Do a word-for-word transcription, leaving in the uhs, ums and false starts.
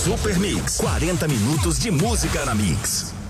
Super Mix, quarenta minutos de música na Mix.